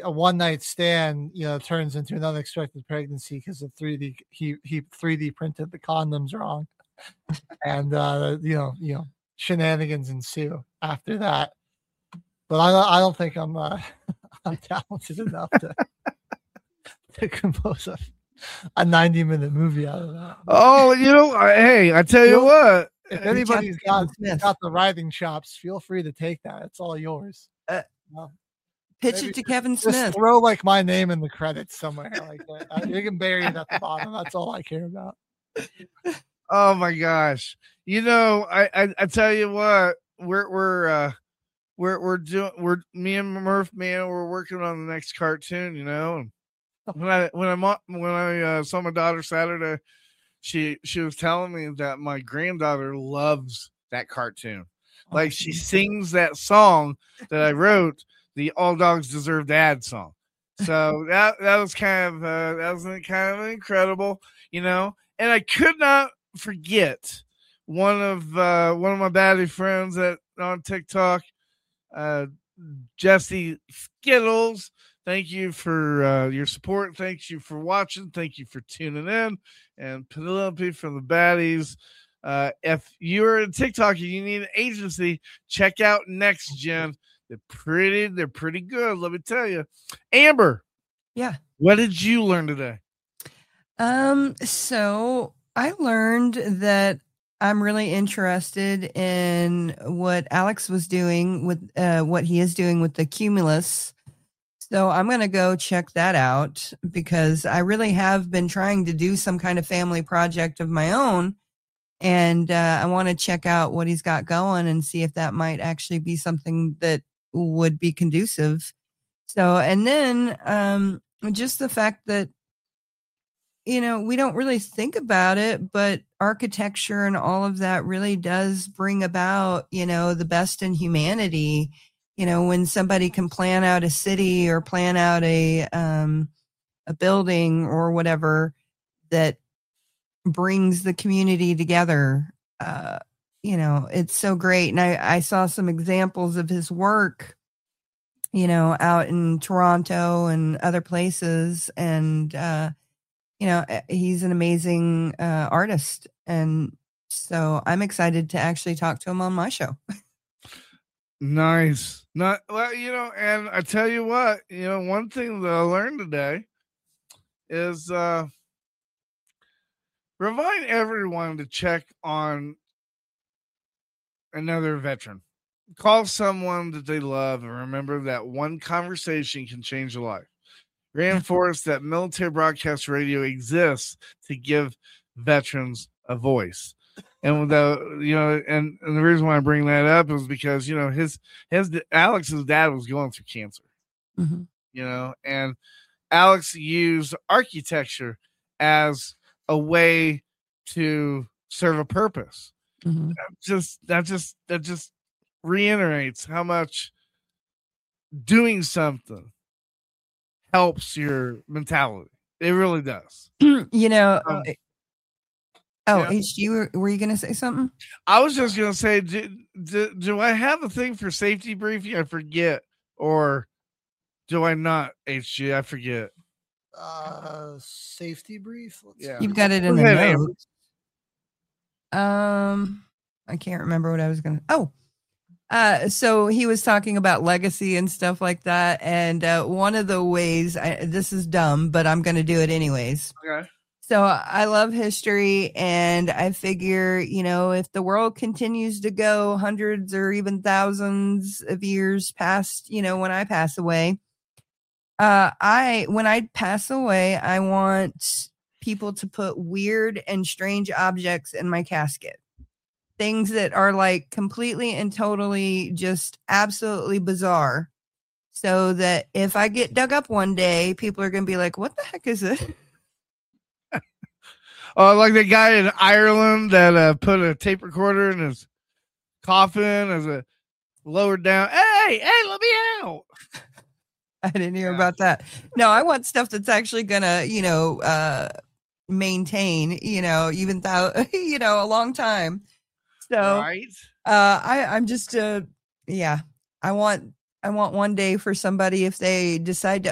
a one night stand, turns into an unexpected pregnancy because the 3D he 3D printed the condoms wrong, and shenanigans ensue after that. But I don't think I'm I'm talented enough to compose a 90-minute movie out of that. Oh, hey, I tell you what. If anybody's got the writing chops, feel free to take that. It's all yours. Pitch it to Kevin Smith. Just throw like my name in the credits somewhere like that. You can bury it at the bottom. That's all I care about. Oh my gosh! I tell you what, we're me and Murph man, we're working on the next cartoon. When I saw my daughter Saturday, she was telling me that my granddaughter loves that cartoon. Like she sings that song that I wrote, the All Dogs Deserve Dad song. So that was kind of incredible, And I could not forget one of my baddie friends on TikTok, Jesse Skittles. Thank you for your support. Thank you for watching. Thank you for tuning in. And Penelope from the Baddies. If you're a TikToker, you need an agency, check out Next Gen. They're pretty good. Let me tell you. Amber. Yeah. What did you learn today? So I learned that I'm really interested in what Alex was doing with what he is doing with the Cumulus. So I'm going to go check that out because I really have been trying to do some kind of family project of my own. And I want to check out what he's got going and see if that might actually be something that would be conducive. So, and then just the fact that, we don't really think about it, but architecture and all of that really does bring about, the best in humanity. When somebody can plan out a city or plan out a building or whatever that brings the community together, it's so great. And I saw some examples of his work, out in Toronto and other places. And, he's an amazing artist. And so I'm excited to actually talk to him on my show. Nice. And I tell you what, one thing that I learned today is remind everyone to check on another veteran. Call someone that they love and remember that one conversation can change a life. Reinforce that military broadcast radio exists to give veterans a voice. And and the reason why I bring that up is because, Alex's dad was going through cancer, and Alex used architecture as a way to serve a purpose. That just reiterates how much doing something helps your mentality. It really does. HG, were you going to say something? I was just going to say, do I have a thing for safety briefing? I forget. Or do I not, HG? I forget. Safety brief? You've got it in the notes. I can't remember what I was going to... so he was talking about legacy and stuff like that. And one of the ways, this is dumb, but I'm going to do it anyways. Okay. So I love history, and I figure, if the world continues to go hundreds or even thousands of years past, when I pass away, when I pass away, I want people to put weird and strange objects in my casket. Things that are like completely and totally just absolutely bizarre. So that if I get dug up one day, people are going to be like, what the heck is it? Oh, like the guy in Ireland that put a tape recorder in his coffin as a lowered down. Hey, let me out. I didn't hear about that. No, I want stuff that's actually going to, maintain, even though, a long time. So, right. I'm just, I want one day for somebody, if they decide to